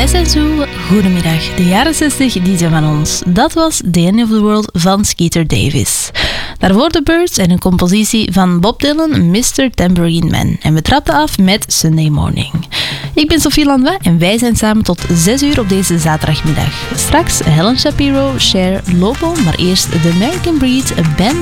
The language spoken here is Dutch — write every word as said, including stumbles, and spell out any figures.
en Sue, goedemiddag. De jaren zestig die zijn van ons. Dat was The End of the World van Skeeter Davis. Daarvoor The Birds en een compositie van Bob Dylan, mister Tambourine Man. En we trapten af met Sunday Morning. Ik ben Sophie Landois en wij zijn samen tot zes uur op deze zaterdagmiddag. Straks Helen Shapiro, Cher, Lobo, maar eerst The American Breed, een band